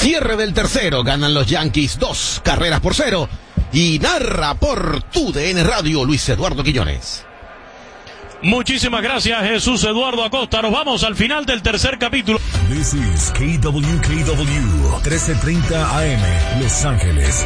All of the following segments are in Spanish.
Cierre del tercero, ganan los Yankees 2-0. Y narra por TUDN Radio Luis Eduardo Quiñones. Muchísimas gracias, Jesús Eduardo Acosta. Nos vamos al final del tercer capítulo. This is KWKW 1330 AM, Los Ángeles.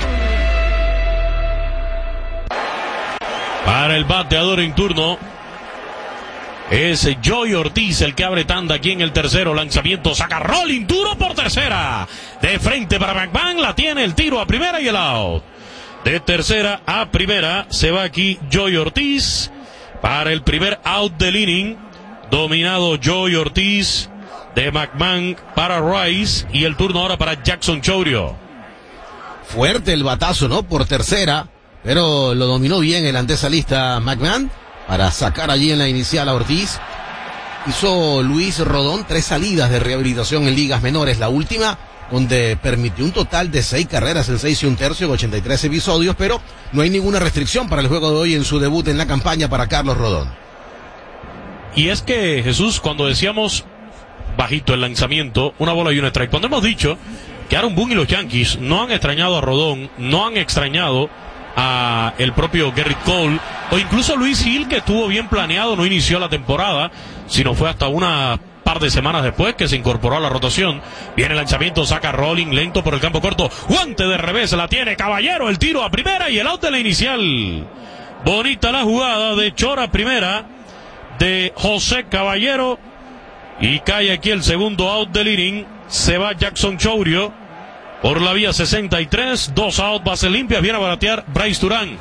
Para el bateador en turno es Joey Ortiz el que abre tanda aquí en el tercero. Lanzamiento, saca rolling duro por tercera. De frente para McMahon, la tiene, el tiro a primera y el out. De tercera a primera se va aquí Joey Ortiz para el primer out del inning. Dominado Joey Ortiz de McMahon para Rice, y el turno ahora para Jackson Chourio. Fuerte el batazo, ¿no? Por tercera, pero lo dominó bien el antesalista McMahon para sacar allí en la inicial a Ortiz. Hizo Luis Rodón 3 salidas de rehabilitación en ligas menores. La última, donde permitió un total de 6 carreras en 6 1/3 en 83 episodios, pero no hay ninguna restricción para el juego de hoy en su debut en la campaña para Carlos Rodón. Y es que, Jesús, cuando decíamos bajito el lanzamiento, una bola y un strike, cuando hemos dicho que Aaron Boone y los Yankees no han extrañado a Rodón, no han extrañado a el propio Gerrit Cole, o incluso Luis Gil, que estuvo bien planeado, no inició la temporada, sino fue hasta una par de semanas después que se incorporó a la rotación. Viene el lanzamiento, saca rolling lento por el campo corto, guante de revés, la tiene Caballero, el tiro a primera y el out de la inicial. Bonita la jugada de Chora a primera de José Caballero, y cae aquí el segundo out del inning. Se va Jackson Chourio por la vía 63, 2 out, bases limpias. Viene a batear Bryce Durán.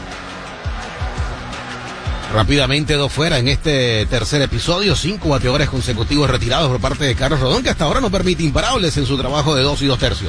Rápidamente 2 fuera en este tercer episodio, 5 bateadores consecutivos retirados por parte de Carlos Rodón, que hasta ahora no permite imparables en su trabajo de 2 2/3.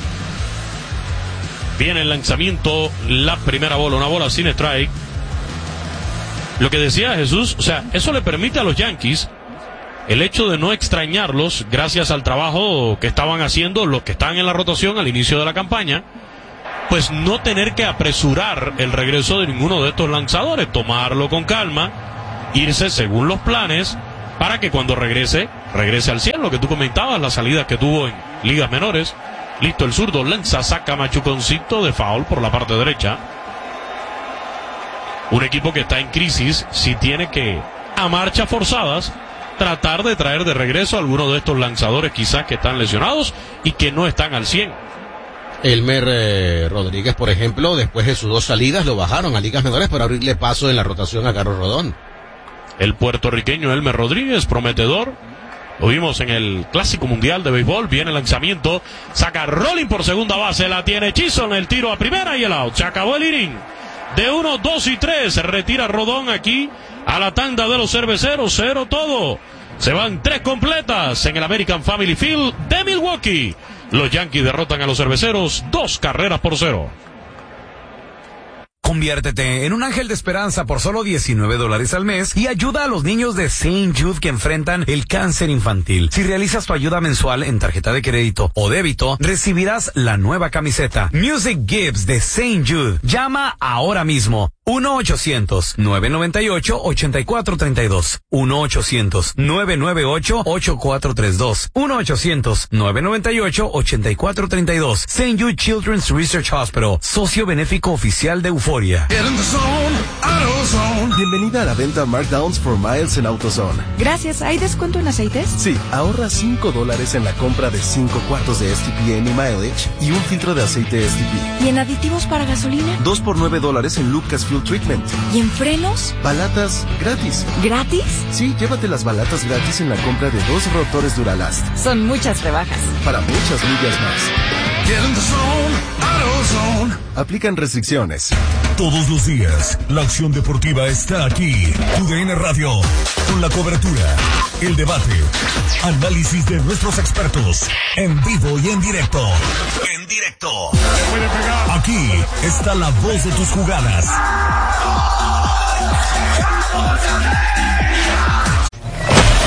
Viene el lanzamiento, la primera bola, una bola sin strike. Lo que decía Jesús, o sea, eso le permite a los Yankees el hecho de no extrañarlos gracias al trabajo que estaban haciendo los que están en la rotación al inicio de la campaña, pues no tener que apresurar el regreso de ninguno de estos lanzadores, tomarlo con calma, irse según los planes, para que cuando regrese al 100, lo que tú comentabas, las salidas que tuvo en ligas menores. Listo, el zurdo lanza, saca machuconcito de foul por la parte derecha. Un equipo que está en crisis, si tiene que, a marchas forzadas, tratar de traer de regreso a algunos de estos lanzadores quizás que están lesionados y que no están al 100. Elmer Rodríguez, por ejemplo, después de sus 2 salidas, lo bajaron a ligas menores para abrirle paso en la rotación a Carlos Rodón. El puertorriqueño Elmer Rodríguez, prometedor. Lo vimos en el Clásico Mundial de Béisbol. Viene el lanzamiento, saca rolling por segunda base, la tiene Chisholm, el tiro a primera y el out. Se acabó el inning. De 1, 2 y 3, se retira Rodón aquí a la tanda de los cerveceros, 0 todo. Se van 3 completas en el American Family Field de Milwaukee. Los Yankees derrotan a los cerveceros 2-0. Conviértete en un ángel de esperanza por solo $19 al mes y ayuda a los niños de St. Jude que enfrentan el cáncer infantil. Si realizas tu ayuda mensual en tarjeta de crédito o débito, recibirás la nueva camiseta Music Gives de St. Jude. Llama ahora mismo. 1-800-998-8432. 1-800-998-8432. 1-800-998-8432. St. Jude Children's Research Hospital, socio benéfico oficial de Euforia. Bienvenida a la venta Markdowns for Miles en AutoZone. Gracias. ¿Hay descuento en aceites? Sí, ahorra $5 en la compra de 5 cuartos de STP Any Mileage y un filtro de aceite STP. ¿Y en aditivos para gasolina? 2 por $9 en Lucas Fuel Treatment. ¿Y en frenos? Balatas gratis. ¿Gratis? Sí, llévate las balatas gratis en la compra de 2 rotores Duralast. Son muchas rebajas. Para muchas millas más. Aplican restricciones. Todos los días, la acción deportiva está aquí. TUDN Radio, con la cobertura, el debate, análisis de nuestros expertos, en vivo y en directo. Aquí está la voz de tus jugadas.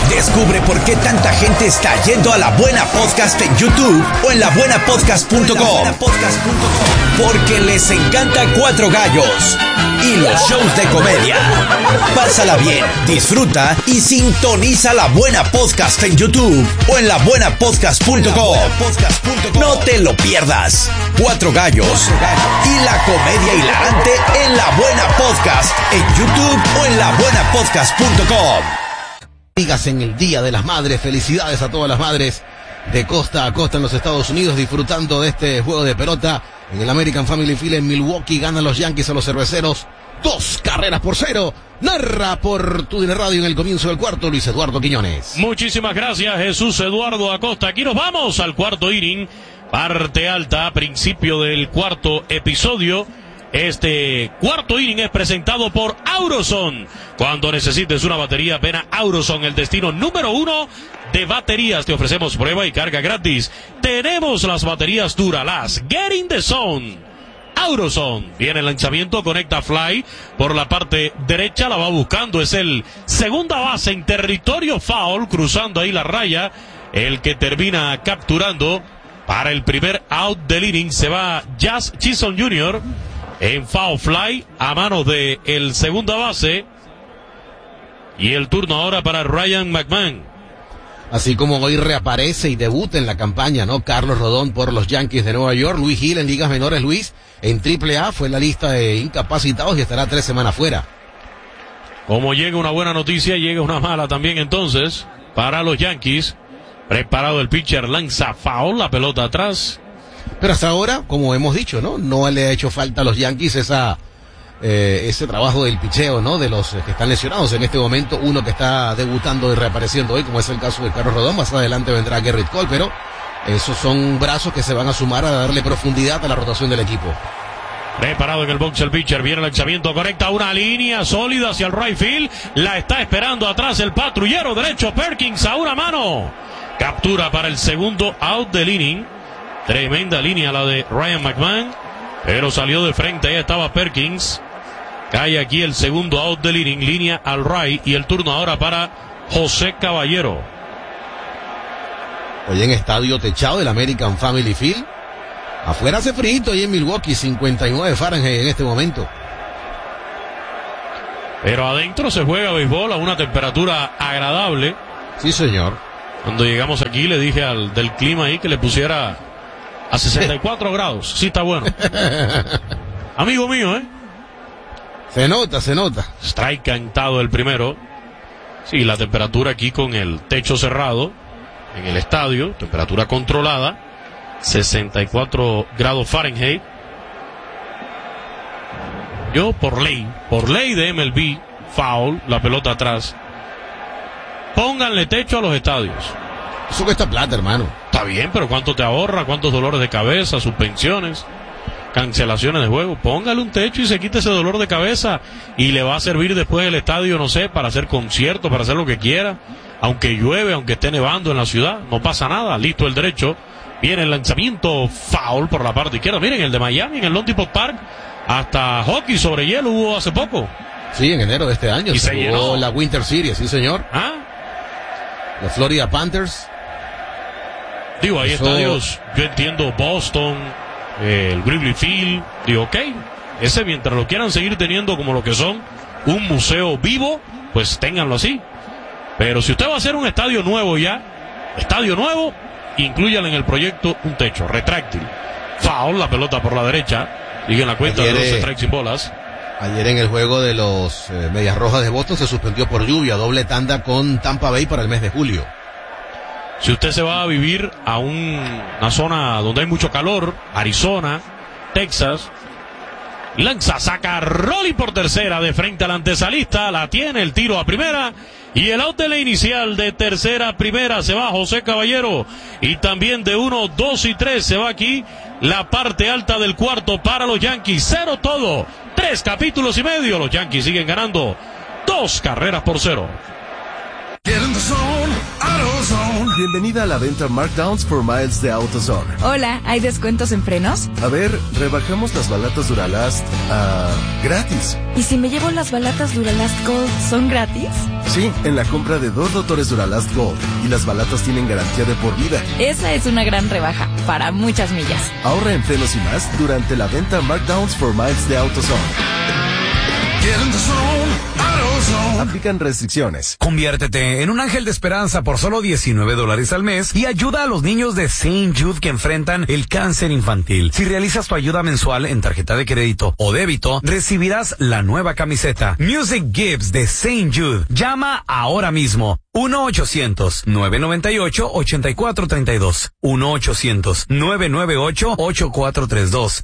Descubre por qué tanta gente está yendo a La Buena Podcast en YouTube o en labuenapodcast.com. Porque les encanta Cuatro Gallos y los shows de comedia. Pásala bien, disfruta y sintoniza La Buena Podcast en YouTube o en labuenapodcast.com. No te lo pierdas. Cuatro Gallos y la comedia hilarante en La Buena Podcast en YouTube o en labuenapodcast.com. Digas en el Día de las Madres, felicidades a todas las madres de costa a costa en los Estados Unidos disfrutando de este juego de pelota en el American Family Field en Milwaukee. Ganan los Yankees a los Cerveceros 2-0. Narra por TUDN Radio en el comienzo del cuarto Luis Eduardo Quiñones. Muchísimas gracias, Jesús Eduardo Acosta. Aquí nos vamos al cuarto inning, parte alta, principio del cuarto episodio. Este cuarto inning es presentado por Auroson. Cuando necesites una batería, ven a Auroson, el destino número 1 de baterías. Te ofrecemos prueba y carga gratis. Tenemos las baterías Duralast, Get in the Zone. Auroson, viene el lanzamiento, conecta fly por la parte derecha, la va buscando, es el segunda base en territorio foul, cruzando ahí la raya, el que termina capturando para el primer out del inning. Se va Jazz Chisholm Jr. en foul fly a manos de el segunda base, y el turno ahora para Ryan McMahon. Así como hoy reaparece y debuta en la campaña, ¿no? Carlos Rodón por los Yankees de Nueva York. Luis Gil en ligas menores, Luis, en AAA fue en la lista de incapacitados y estará 3 semanas fuera. Como llega una buena noticia, llega una mala también entonces para los Yankees. Preparado el pitcher, lanza foul, la pelota atrás. Pero hasta ahora, como hemos dicho, no le ha hecho falta a los Yankees ese trabajo del picheo, ¿no? De los que están lesionados en este momento, uno que está debutando y reapareciendo hoy, como es el caso de Carlos Rodón. Más adelante vendrá Gerrit Cole, pero esos son brazos que se van a sumar a darle profundidad a la rotación del equipo. Preparado en el box el pitcher, viene el lanzamiento, conecta una línea sólida hacia el right field, la está esperando atrás el patrullero derecho Perkins a una mano. Captura para el segundo out del inning. Tremenda línea la de Ryan McMahon, pero salió de frente, ahí estaba Perkins. Cae aquí el segundo out del inning, línea al right, y el turno ahora para José Caballero. Hoy en estadio techado del American Family Field. Afuera hace frío ahí en Milwaukee, 59 Fahrenheit en este momento. Pero adentro se juega béisbol a una temperatura agradable. Sí, señor. Cuando llegamos aquí le dije al del clima ahí que le pusiera a 64 grados. Sí, está bueno. Amigo mío, Se nota. Strike cantado el primero. Sí, la temperatura aquí con el techo cerrado en el estadio, temperatura controlada, 64 grados Fahrenheit. Yo por ley de MLB, foul, la pelota atrás. Pónganle techo a los estadios. Eso cuesta plata, hermano. Está bien, pero ¿cuánto te ahorra? ¿Cuántos dolores de cabeza, suspensiones, cancelaciones de juego? Póngale un techo y se quite ese dolor de cabeza, y le va a servir después el estadio, no sé, para hacer conciertos, para hacer lo que quiera. Aunque llueve, aunque esté nevando en la ciudad, no pasa nada. Listo el derecho. Viene el lanzamiento, foul por la parte izquierda. Miren, el de Miami en el Lone Depot Park, hasta hockey sobre hielo hubo hace poco. Sí, en enero de este año y se llenó la Winter Series, sí señor. Los Florida Panthers. Digo, hay estadios, yo entiendo Boston, el Wrigley Field, digo, ok, ese mientras lo quieran seguir teniendo como lo que son, un museo vivo, pues ténganlo así. Pero si usted va a hacer un estadio nuevo inclúyale en el proyecto un techo retráctil. Foul, la pelota por la derecha, sigue en la cuenta de 12 strikes sin bolas. Ayer en el juego de los Medias Rojas de Boston se suspendió por lluvia, doble tanda con Tampa Bay para el mes de julio. Si usted se va a vivir a una zona donde hay mucho calor, Arizona, Texas, lanza, saca Rolly por tercera de frente al antesalista, la tiene, el tiro a primera, y el out de la inicial de tercera a primera se va José Caballero, y también de 1, 2 y 3 se va aquí la parte alta del cuarto para los Yankees. 0 todo, 3 capítulos y medio, los Yankees siguen ganando 2 carreras por 0. Get in the zone, AutoZone. Bienvenida a la venta Markdowns for Miles de AutoZone. Hola, ¿hay descuentos en frenos? A ver, rebajamos las balatas Duralast a gratis. ¿Y si me llevo las balatas Duralast Gold, son gratis? Sí, en la compra de 2 Dotores Duralast Gold. Y las balatas tienen garantía de por vida. Esa es una gran rebaja, para muchas millas. Ahorra en frenos y más durante la venta Markdowns for Miles de AutoZone. Aplican restricciones. Conviértete en un ángel de esperanza por solo $19 al mes y ayuda a los niños de St. Jude que enfrentan el cáncer infantil. Si realizas tu ayuda mensual en tarjeta de crédito o débito, recibirás la nueva camiseta Music Gives de St. Jude. Llama ahora mismo. 1-800-998-8432. 1-800-998-8432.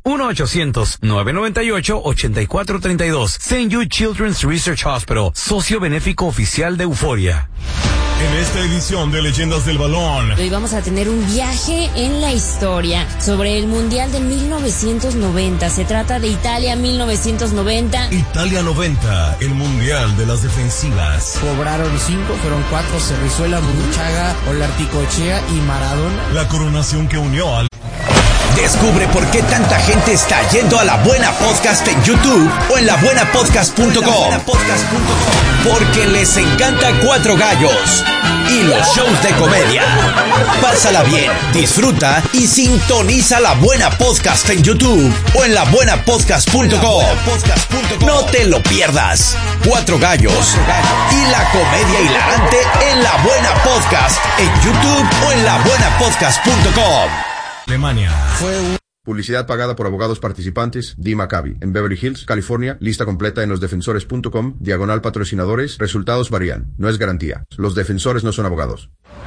1-800-998-8432. St. Jude Children's Research Hospital, socio benéfico oficial de Euforia. En esta edición de Leyendas del Balón, Hoy vamos a tener un viaje en la historia sobre el Mundial de 1990. Se trata de Italia 1990. Italia 90, el Mundial de las Defensivas. Cobraron 5, fueron 4, Cerrizuela, Burruchaga, Olarticochea y Maradona. La coronación que unió al... Descubre por qué tanta gente está yendo a La Buena Podcast en YouTube o en labuenapodcast.com. Porque les encanta Cuatro Gallos y los shows de comedia. Pásala bien, disfruta y sintoniza La Buena Podcast en YouTube o en labuenapodcast.com. No te lo pierdas. Cuatro Gallos y la comedia hilarante en La Buena Podcast en YouTube o en labuenapodcast.com. Alemania. Publicidad pagada por abogados participantes. Dee Maccabi. En Beverly Hills, California. Lista completa en losdefensores.com. /patrocinadores. Resultados varían. No es garantía. Los defensores no son abogados.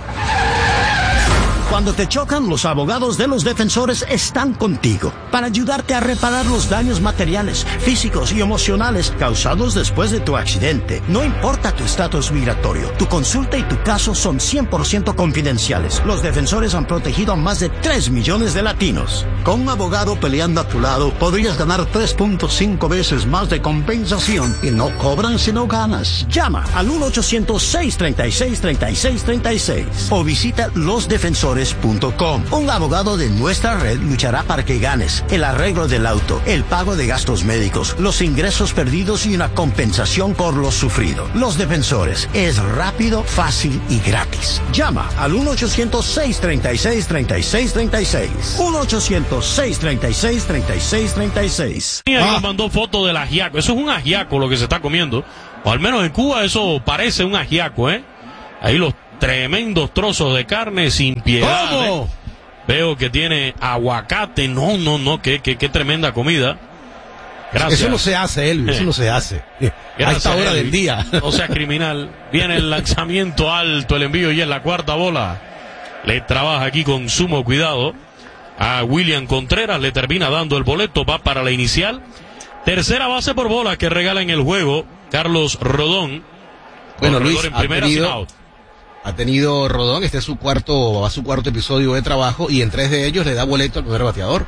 Cuando te chocan, los abogados de Los Defensores están contigo para ayudarte a reparar los daños materiales, físicos y emocionales causados después de tu accidente. No importa tu estatus migratorio, tu consulta y tu caso son 100% confidenciales. Los Defensores han protegido a más de 3 millones de latinos. Con un abogado peleando a tu lado, podrías ganar 3.5 veces más de compensación y no cobran si no ganas. Llama al 1-800-636-3636 o visita losdefensores.com. Un abogado de nuestra red luchará para que ganes el arreglo del auto, el pago de gastos médicos, los ingresos perdidos y una compensación por lo sufrido. Los Defensores es rápido, fácil y gratis. Llama al 1-800-636-3636. 1-800-636-3636. Nos mandó foto del ajiaco. Eso es un ajiaco lo que se está comiendo. O al menos en Cuba eso parece un ajiaco, ¿eh? Ahí los tremendos trozos de carne sin piedad. ¿Cómo? Veo que tiene aguacate. No, qué tremenda comida. Gracias. Eso no se hace, Elvis, eso no se hace. A esta hora del día. No sea criminal. Viene el lanzamiento alto, el envío y es la cuarta bola. Le trabaja aquí con sumo cuidado a William Contreras, le termina dando el boleto, va para la inicial. Tercera base por bola que regala en el juego Carlos Rodón. Bueno, Luis, en primera, sin out. Ha tenido Rodón, este es su cuarto episodio de trabajo y en 3 de ellos le da boleto al primer bateador.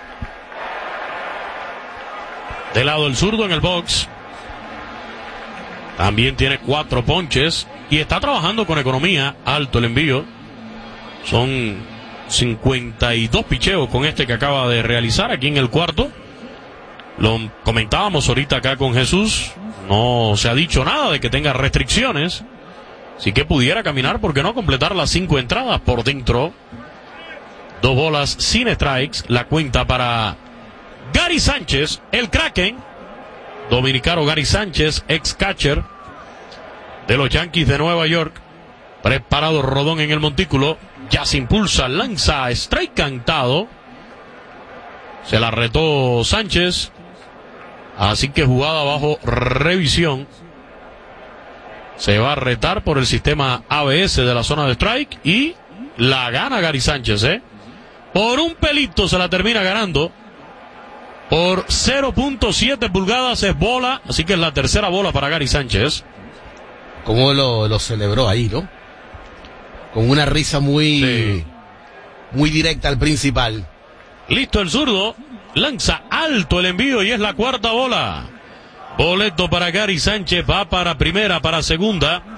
De lado el zurdo en el box. También tiene 4 ponches y está trabajando con economía. Alto el envío. Son 52 picheos con este que acaba de realizar aquí en el cuarto. Lo comentábamos ahorita acá con Jesús. No se ha dicho nada de que tenga restricciones. Así que pudiera caminar, ¿por qué no completar las 5 entradas por dentro? 2 bolas sin strikes. La cuenta para Gary Sánchez, el Kraken. Dominicano Gary Sánchez, ex catcher de los Yankees de Nueva York. Preparado Rodón en el montículo. Ya se impulsa, lanza, strike cantado. Se la retó Sánchez. Así que jugada bajo revisión. Se va a retar por el sistema ABS de la zona de strike y la gana Gary Sánchez, Por un pelito se la termina ganando. Por 0.7 pulgadas es bola, así que es la tercera bola para Gary Sánchez. Cómo lo celebró ahí, ¿no? Con una risa muy directa al principal. Listo el zurdo, lanza alto el envío y es la cuarta bola. Boleto para Gary Sánchez, va para primera, para segunda.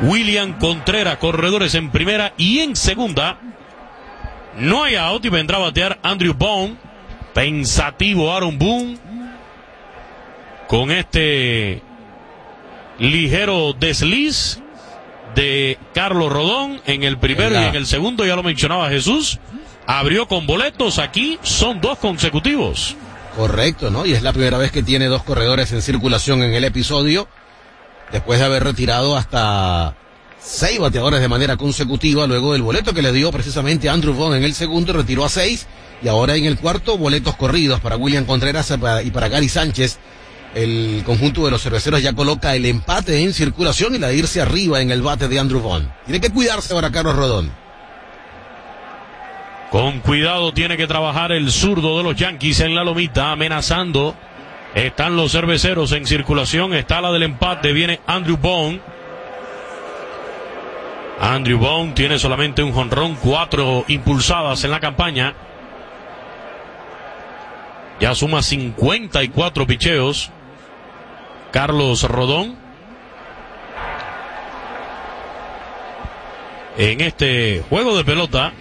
William Contreras, corredores en primera y en segunda. No hay out y vendrá a batear Andrew Vaughn. Pensativo Aaron Boone con este ligero desliz de Carlos Rodón en el primero y en el segundo, ya lo mencionaba Jesús. Abrió con boletos, aquí son 2 consecutivos. Correcto, ¿no? Y es la primera vez que tiene 2 corredores en circulación en el episodio, después de haber retirado hasta 6 bateadores de manera consecutiva, luego del boleto que le dio precisamente a Andrew Vaughn en el segundo, retiró a 6, y ahora en el cuarto, boletos corridos para William Contreras y para Gary Sánchez. El conjunto de los cerveceros ya coloca el empate en circulación y la de irse arriba en el bate de Andrew Vaughn. Tiene que cuidarse ahora Carlos Rodón. Con cuidado tiene que trabajar el zurdo de los Yankees en la lomita, amenazando. Están los cerveceros en circulación, está la del empate, viene Andrew Vaughn. Andrew Vaughn tiene solamente un jonrón, 4 impulsadas en la campaña. Ya suma 54 picheos Carlos Rodón en este juego de pelota.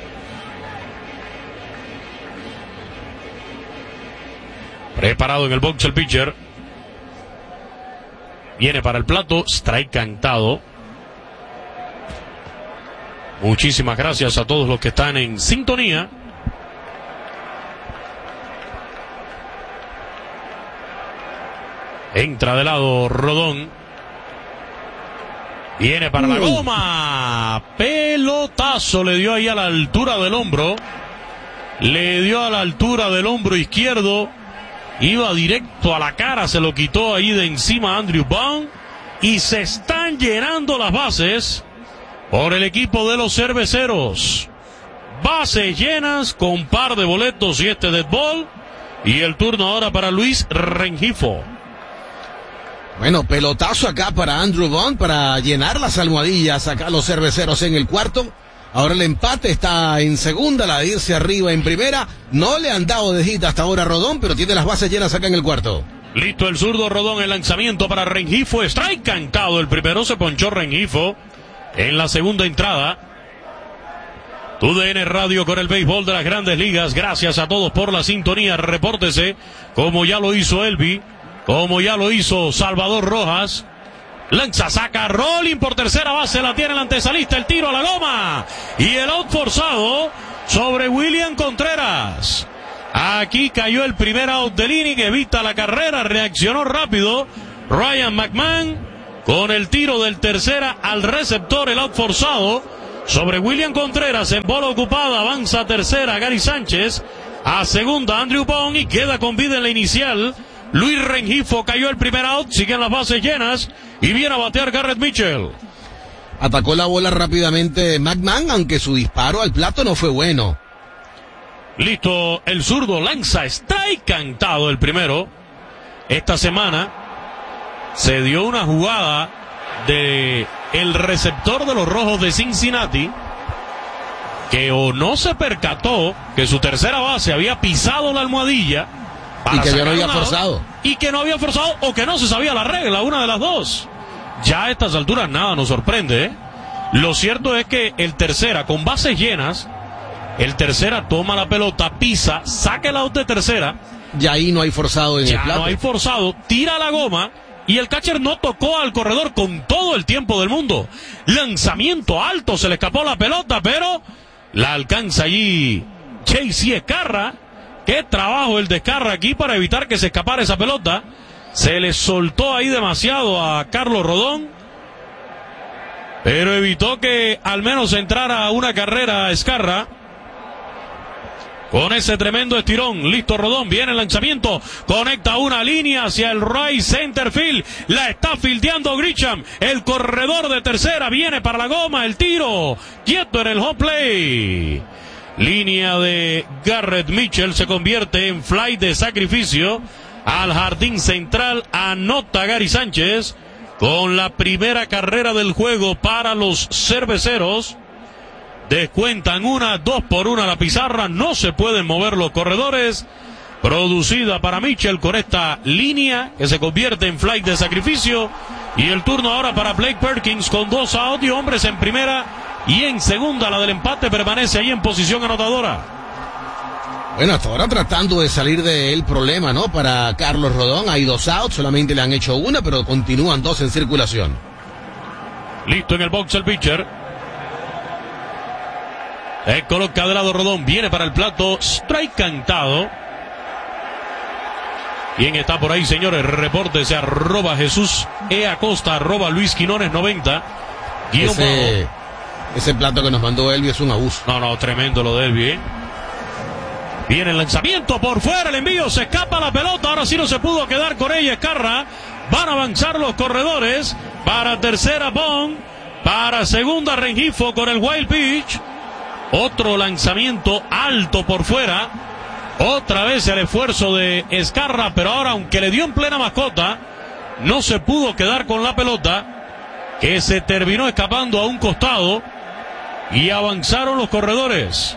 Preparado en el box el pitcher. Viene para el plato, strike cantado. Muchísimas gracias a todos los que están en sintonía. Entra de lado Rodón. Viene para la goma. Pelotazo le dio ahí a la altura del hombro. Le dio a la altura del hombro izquierdo. Iba directo a la cara. Se lo quitó ahí de encima Andrew Vaughn. Y se están llenando las bases por el equipo de los cerveceros. Bases llenas con par de boletos y este dead ball. Y el turno ahora para Luis Rengifo. Bueno, pelotazo acá para Andrew Vaughn para llenar las almohadillas acá los cerveceros en el cuarto. Ahora el empate está en segunda, la de irse arriba en primera. No le han dado de hit hasta ahora Rodón, pero tiene las bases llenas acá en el cuarto. Listo el zurdo Rodón, el lanzamiento para Rengifo. Strike cantado, el primero se ponchó Rengifo en la segunda entrada. TUDN Radio con el béisbol de las Grandes Ligas. Gracias a todos por la sintonía. Repórtese como ya lo hizo Elvi. Como ya lo hizo Salvador Rojas. Lanza, saca, rolling por tercera base, la tiene el antesalista, el tiro a la goma. Y el out forzado sobre William Contreras. Aquí cayó el primer out del inning, evita la carrera, reaccionó rápido Ryan McMahon con el tiro del tercera al receptor, el out forzado sobre William Contreras en bola ocupada. Avanza a tercera Gary Sánchez, a segunda Andrew Vaughn y queda con vida en la inicial Luis Rengifo. Cayó el primer out, siguen las bases llenas y viene a batear Garrett Mitchell. Atacó la bola rápidamente McMahon, aunque su disparo al plato no fue bueno. Listo, el zurdo lanza, strike cantado el primero. Esta semana se dio una jugada de el receptor de los Rojos de Cincinnati que o no se percató que su tercera base había pisado la almohadilla y que ya no había forzado. Y que no había forzado o que no se sabía la regla, una de las dos. Ya a estas alturas nada nos sorprende, ¿eh? Lo cierto es que el tercera, con bases llenas, el tercera toma la pelota, pisa, saca el out de tercera. Ya ahí no hay forzado en el plato. Ya no hay forzado, tira la goma y el catcher no tocó al corredor con todo el tiempo del mundo. Lanzamiento alto, se le escapó la pelota, pero la alcanza allí Chase Escarra. Qué trabajo el de Escarra aquí para evitar que se escapara esa pelota. Se le soltó ahí demasiado a Carlos Rodón, pero evitó que al menos entrara una carrera a Escarra. Con ese tremendo estirón, listo Rodón, viene el lanzamiento, conecta una línea hacia el right center field, la está fildeando Grisham, el corredor de tercera, viene para la goma, el tiro, quieto en el home play. Línea de Garrett Mitchell, se convierte en fly de sacrificio al jardín central, anota Gary Sánchez con la primera carrera del juego para los cerveceros. Descuentan 2-1 la pizarra, no se pueden mover los corredores. Producida para Mitchell con esta línea que se convierte en fly de sacrificio Y el turno ahora para Blake Perkins con 2 out y hombres en primera y en segunda. La del empate permanece ahí en posición anotadora. Bueno, hasta ahora tratando de salir del problema, ¿no? Para Carlos Rodón, hay 2 outs, solamente le han hecho una, pero continúan 2 en circulación. Listo en el box el pitcher. Coloca de lado Rodón, viene para el plato, strike cantado. ¿Quién está por ahí, señores? Repórtese, @Jesús E. Acosta, @Luis Quinones 90. Ese plato que nos mandó Elvi es un abuso. No, tremendo lo de Elvi, ¿eh? Viene el lanzamiento por fuera, el envío, se escapa la pelota, ahora sí no se pudo quedar con ella Escarra. Van a avanzar los corredores. Para tercera Bond, para segunda Rengifo con el wild pitch. Otro lanzamiento alto por fuera. Otra vez el esfuerzo de Escarra, pero ahora aunque le dio en plena mascota, no se pudo quedar con la pelota, que se terminó escapando a un costado y avanzaron los corredores.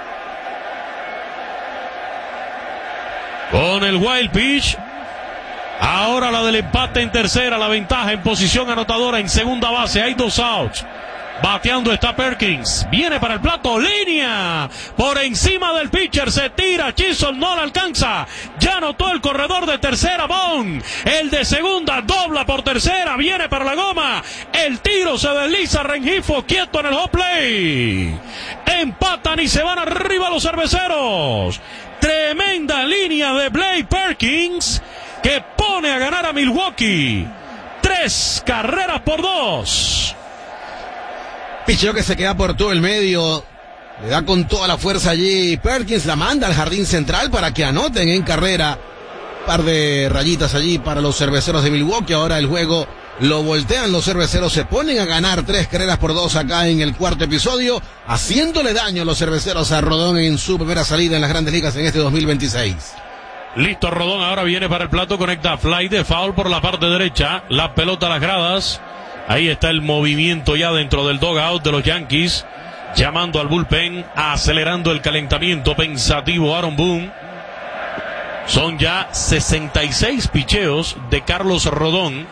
Con el wild pitch. Ahora la del empate en tercera, la ventaja en posición anotadora en segunda base. Hay 2 outs. Bateando está Perkins. Viene para el plato. Línea. Por encima del pitcher. Se tira. Chisholm no la alcanza. Ya anotó el corredor de tercera. Bond. El de segunda. Dobla por tercera. Viene para la goma. El tiro se desliza. Rengifo quieto en el home play. Empatan y se van arriba los cerveceros. Tremenda línea de Blake Perkins, que pone a ganar a Milwaukee. 3 carreras por 2. Picheo que se queda por todo el medio. Le da con toda la fuerza allí. Perkins la manda al jardín central para que anoten en carrera. Par de rayitas allí para los cerveceros de Milwaukee. Ahora el juego lo voltean los cerveceros. Se ponen a ganar 3 carreras por 2 acá en el cuarto episodio. Haciéndole daño a los cerveceros a Rodón en su primera salida en las Grandes Ligas en este 2026. Listo Rodón, ahora viene para el plato, conecta fly de foul por la parte derecha, la pelota a las gradas. Ahí está el movimiento ya dentro del dugout de los Yankees, llamando al bullpen, acelerando el calentamiento pensativo Aaron Boone. Son ya 66 picheos de Carlos Rodón.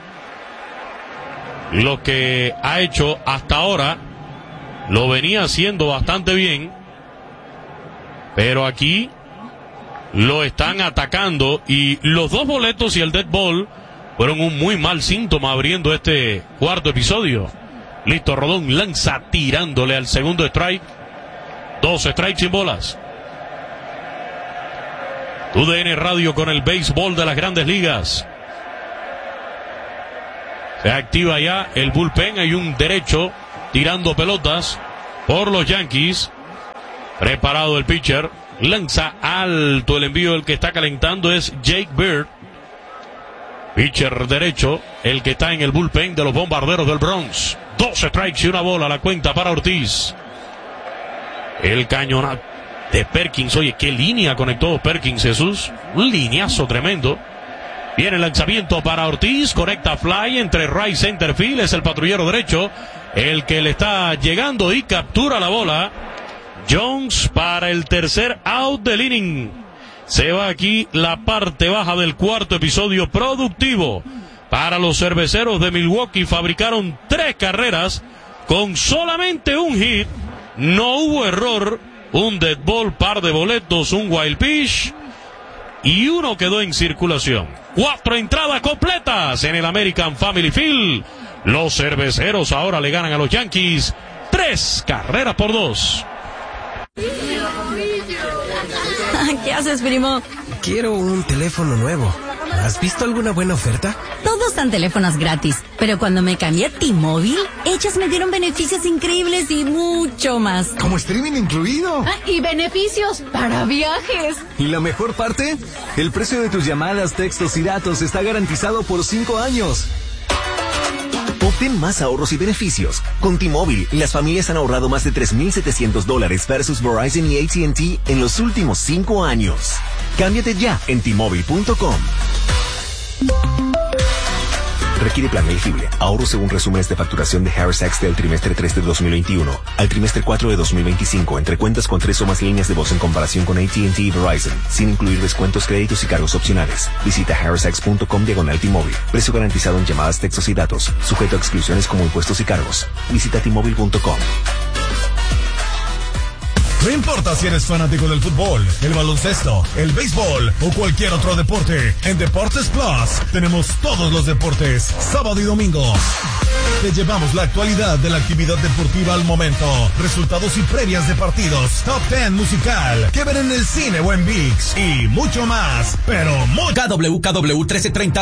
Lo que ha hecho hasta ahora lo venía haciendo bastante bien, pero aquí lo están atacando y los 2 boletos y el dead ball fueron un muy mal síntoma abriendo este cuarto episodio. Listo, Rodón lanza tirándole al segundo strike. 2 strikes sin bolas. TUDN Radio con el béisbol de las Grandes Ligas. Se activa ya el bullpen, hay un derecho tirando pelotas por los Yankees. Preparado el pitcher. Lanza alto el envío, el que está calentando es Jake Bird. Pitcher derecho, el que está en el bullpen de los Bombarderos del Bronx. 2 strikes y 1 bola, la cuenta para Ortiz. El cañonazo de Perkins, oye, qué línea conectó Perkins, Jesús. Un lineazo tremendo. Viene el lanzamiento para Ortiz, conecta fly entre right center field, es el patrullero derecho, el que le está llegando y captura la bola. Jones para el tercer out del inning. Se va aquí la parte baja del cuarto episodio productivo. Para los cerveceros de Milwaukee fabricaron 3 carreras con solamente un hit. No hubo error, un dead ball, par de boletos, un wild pitch y 1 quedó en circulación. 4 entradas completas en el American Family Field. Los cerveceros ahora le ganan a los Yankees 3 carreras por 2. ¿Qué haces, primo? Quiero un teléfono nuevo. ¿Has visto alguna buena oferta? Todos dan teléfonos gratis, pero cuando me cambié a T-Mobile, ellos me dieron beneficios increíbles y mucho más. ¿Como streaming incluido? Y beneficios para viajes. ¿Y la mejor parte? El precio de tus llamadas, textos y datos está garantizado por 5 años. Obtén más ahorros y beneficios. Con T-Mobile, las familias han ahorrado más de $3,700 versus Verizon y AT&T en los últimos 5 años. Cámbiate ya en T-Mobile.com. Requiere plan elegible. Ahorro según resúmenes de facturación de Harris X del trimestre 3 de 2021 al trimestre 4 de 2025 entre cuentas con 3 o más líneas de voz en comparación con AT&T y Verizon, sin incluir descuentos, créditos y cargos opcionales. Visita harrisx.com/T-Mobile. Precio garantizado en llamadas, textos y datos. Sujeto a exclusiones como impuestos y cargos. Visita T-Mobile.com. No importa si eres fanático del fútbol, el baloncesto, el béisbol o cualquier otro deporte, en Deportes Plus tenemos todos los deportes, sábado y domingo. Te llevamos la actualidad de la actividad deportiva al momento, resultados y previas de partidos, top 10 musical, que ver en el cine o en ViX y mucho más, pero mucho. KWKW 1330